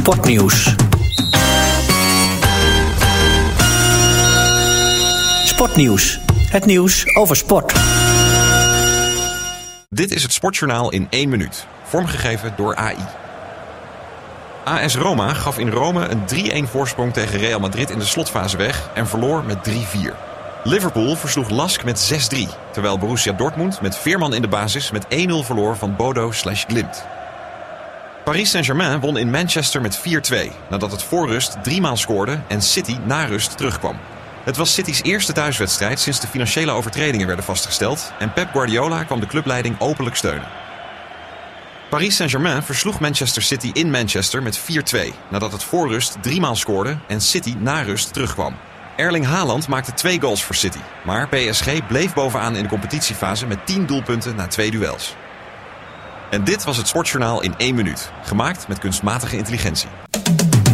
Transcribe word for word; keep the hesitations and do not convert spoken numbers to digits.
Sportnieuws. Sportnieuws. Het nieuws over sport. Dit is het Sportjournaal in één minuut. Vormgegeven door A I. A S Roma gaf in Rome een drie-een voorsprong tegen Real Madrid in de slotfase weg en verloor met drie vier. Liverpool versloeg Lask met zes drie, terwijl Borussia Dortmund met Veerman in de basis met één nul verloor van Bodo slash Glimt. Paris Saint-Germain won in Manchester met vier twee, nadat het voor rust driemaal scoorde en City na rust terugkwam. Het was City's eerste thuiswedstrijd sinds de financiële overtredingen werden vastgesteld en Pep Guardiola kwam de clubleiding openlijk steunen. Paris Saint-Germain versloeg Manchester City in Manchester met vier twee, nadat het voor rust driemaal scoorde en City na rust terugkwam. Erling Haaland maakte twee goals voor City, maar P S G bleef bovenaan in de competitiefase met tien doelpunten na twee duels. En dit was het Sportjournaal in één minuut, gemaakt met kunstmatige intelligentie.